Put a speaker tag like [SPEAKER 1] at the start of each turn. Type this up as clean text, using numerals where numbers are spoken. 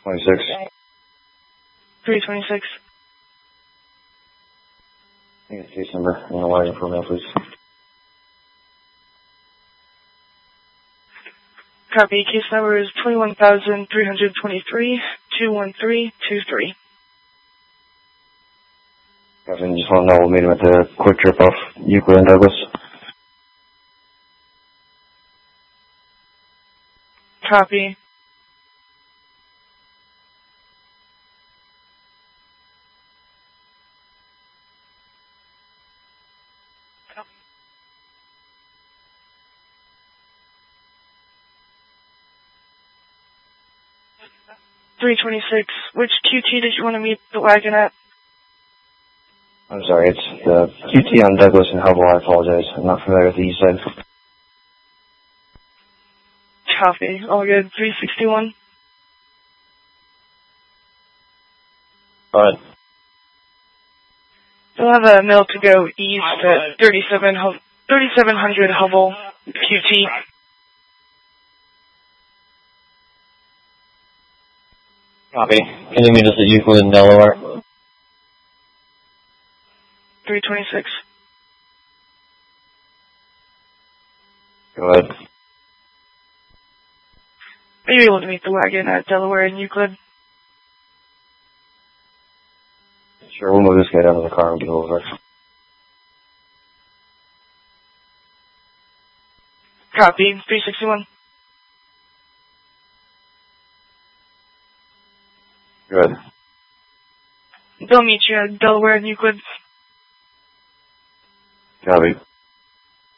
[SPEAKER 1] 26.
[SPEAKER 2] 326.
[SPEAKER 1] I think it's case number. I'm gonna wire for now, please.
[SPEAKER 2] Copy. Case number is 21,323 21323.
[SPEAKER 1] Copy. Just want to know we'll meet him at the quick trip off Euclid and Douglas.
[SPEAKER 2] Copy. $326. Which QT did you want to meet the wagon at?
[SPEAKER 1] I'm sorry, it's the QT on Douglas and Hubble. I apologize. I'm not familiar with the east side.
[SPEAKER 2] Copy. All good. 361.
[SPEAKER 1] Alright.
[SPEAKER 2] You'll have a mill to go east at 3700 Hubble QT.
[SPEAKER 1] Copy. Can you meet us at Euclid in Delaware?
[SPEAKER 2] 326.
[SPEAKER 1] Go ahead.
[SPEAKER 2] Are you able to meet the wagon at Delaware and Euclid?
[SPEAKER 1] Sure, we'll move this guy down to the car and get over it.
[SPEAKER 2] Copy. 361.
[SPEAKER 1] Good.
[SPEAKER 2] They'll meet you at Delaware and Euclid.
[SPEAKER 1] Copy.